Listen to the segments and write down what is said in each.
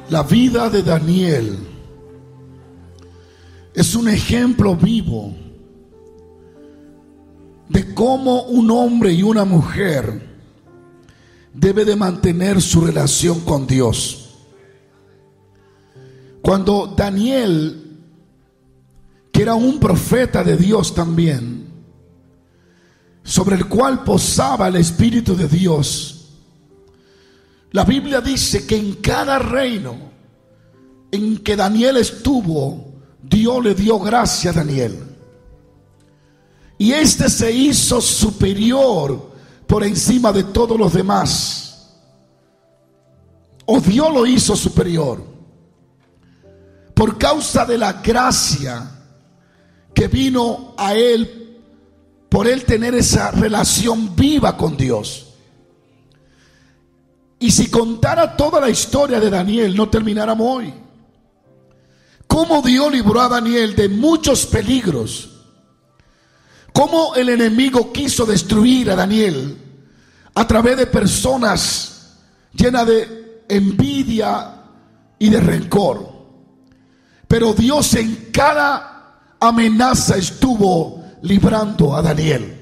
La vida de Daniel es un ejemplo vivo de cómo un hombre y una mujer debe de mantener su relación con Dios. Cuando Daniel, que era un profeta de Dios también, sobre el cual posaba el Espíritu de Dios, la Biblia dice que en cada reino en que Daniel estuvo, Dios le dio gracia a Daniel. Y este se hizo superior por encima de todos los demás. O Dios lo hizo superior por causa de la gracia que vino a él, por él tener esa relación viva con Dios. Y si contara toda la historia de Daniel, no termináramos hoy. Cómo Dios libró a Daniel de muchos peligros. Cómo el enemigo quiso destruir a Daniel a través de personas llenas de envidia y de rencor. Pero Dios en cada amenaza estuvo librando a Daniel.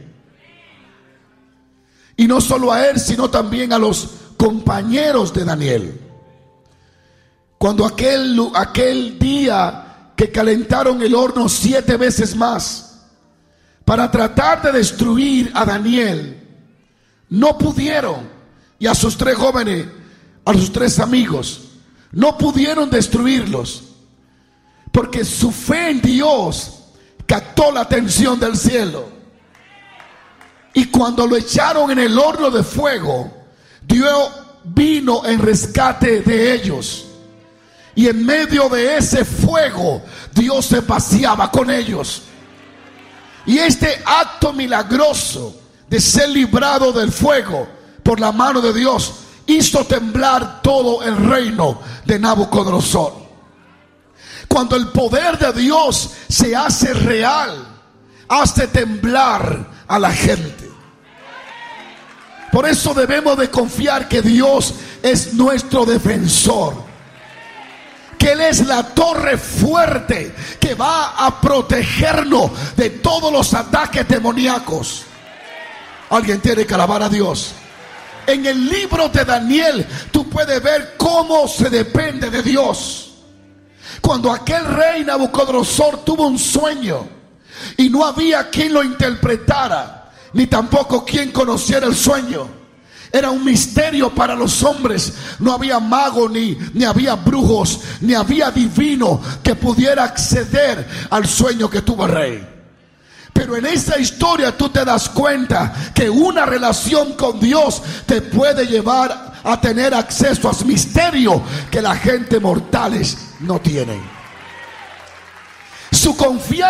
Y no solo a él, sino también a los compañeros de Daniel. Cuando aquel día que calentaron el horno 7 veces más para tratar de destruir a Daniel, no pudieron. Y a sus 3 jóvenes, a sus 3 amigos, no pudieron destruirlos, porque su fe en Dios captó la atención del cielo. Y cuando lo echaron en el horno de fuego, Dios vino en rescate de ellos. Y en medio de ese fuego, Dios se paseaba con ellos. Y este acto milagroso de ser librado del fuego por la mano de Dios hizo temblar todo el reino de Nabucodonosor. Cuando el poder de Dios se hace real, hace temblar a la gente. Por eso debemos de confiar que Dios es nuestro defensor, que Él es la torre fuerte que va a protegernos de todos los ataques demoníacos. Alguien tiene que alabar a Dios. En el libro de Daniel tú puedes ver cómo se depende de Dios. Cuando aquel rey Nabucodonosor tuvo un sueño y no había quien lo interpretara, ni tampoco quien conociera el sueño. Era un misterio para los hombres. No había mago, ni había brujos, ni había divino que pudiera acceder al sueño que tuvo el rey. Pero en esta historia tú te das cuenta que una relación con Dios te puede llevar a tener acceso a misterios que la gente mortales no tienen. Su confianza